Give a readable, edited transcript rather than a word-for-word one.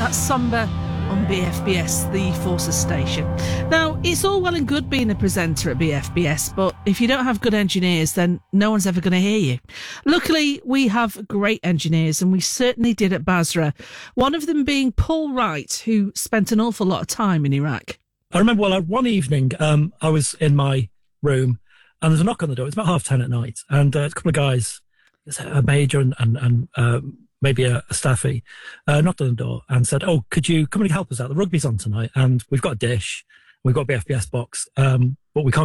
That's Somber on BFBS, the Forces station. Now, it's all well and good being a presenter at BFBS, but if you don't have good engineers, then no one's ever going to hear you. Luckily, we have great engineers, and we certainly did at Basra. One of them being Paul Wright, who spent an awful lot of time in Iraq. I remember, one evening, I was in my room, and there's a knock on the door. It's about 10:30 at night, and a couple of guys, a major and maybe a staffy, knocked on the door and said, "Oh, could you come and help us out? The rugby's on tonight, and we've got a dish, we've got a BFBS box, but we can't